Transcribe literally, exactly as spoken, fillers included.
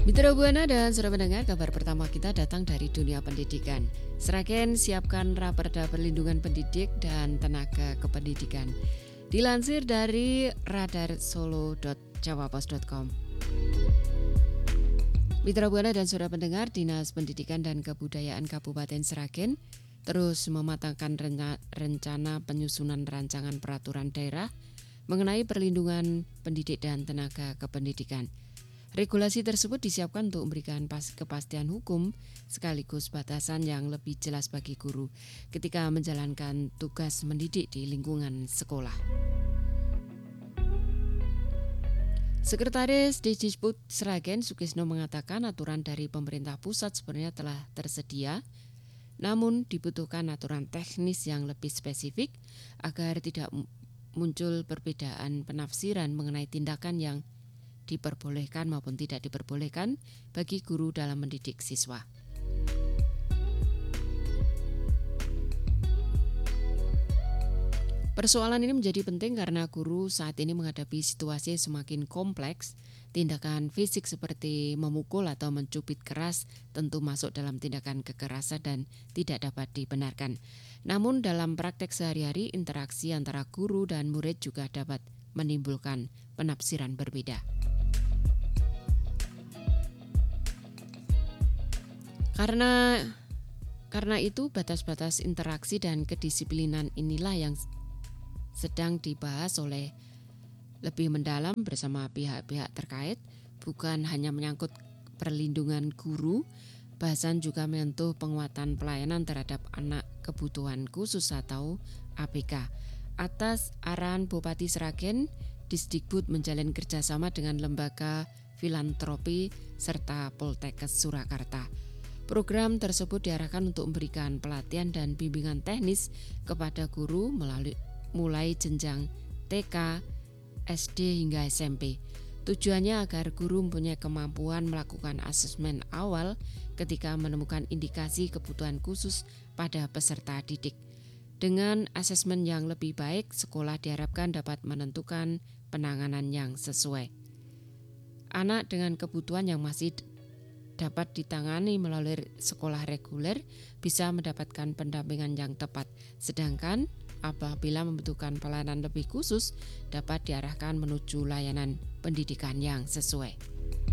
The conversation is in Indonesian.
Mitra Buana dan saudara pendengar, kabar pertama kita datang dari dunia pendidikan. Sragen siapkan Raperda Perlindungan Pendidik dan Tenaga Kependidikan. Dilansir dari radarsolo dot jawapos dot com. Mitra Buana dan saudara pendengar, Dinas Pendidikan dan Kebudayaan Kabupaten Sragen terus mematangkan rencana penyusunan rancangan peraturan daerah mengenai perlindungan pendidik dan tenaga kependidikan. Regulasi tersebut disiapkan untuk memberikan pas kepastian hukum sekaligus batasan yang lebih jelas bagi guru ketika menjalankan tugas mendidik di lingkungan sekolah. Sekretaris Dikdikbud Sragen Sukisno mengatakan aturan dari pemerintah pusat sebenarnya telah tersedia, namun dibutuhkan aturan teknis yang lebih spesifik agar tidak muncul perbedaan penafsiran mengenai tindakan yang diperbolehkan maupun tidak diperbolehkan bagi guru dalam mendidik siswa. Persoalan ini menjadi penting karena guru saat ini menghadapi situasi semakin kompleks. Tindakan fisik seperti memukul atau mencubit keras tentu masuk dalam tindakan kekerasan dan tidak dapat dibenarkan. Namun dalam praktek sehari-hari, interaksi antara guru dan murid juga dapat menimbulkan penafsiran berbeda. Karena karena itu batas-batas interaksi dan kedisiplinan inilah yang sedang dibahas oleh lebih mendalam bersama pihak-pihak terkait, bukan hanya menyangkut perlindungan guru, bahasan juga menyentuh penguatan pelayanan terhadap anak kebutuhan khusus atau A B K. Atas arahan Bupati Sragen, Disdikbud menjalin kerjasama dengan lembaga filantropi serta Poltekkes Surakarta. Program tersebut diarahkan untuk memberikan pelatihan dan bimbingan teknis kepada guru melalui mulai jenjang T K, S D hingga S M P. Tujuannya agar guru mempunyai kemampuan melakukan asesmen awal ketika menemukan indikasi kebutuhan khusus pada peserta didik. Dengan asesmen yang lebih baik, sekolah diharapkan dapat menentukan penanganan yang sesuai. Anak dengan kebutuhan yang masih dapat ditangani melalui sekolah reguler bisa mendapatkan pendampingan yang tepat, sedangkan apabila membutuhkan pelayanan lebih khusus dapat diarahkan menuju layanan pendidikan yang sesuai.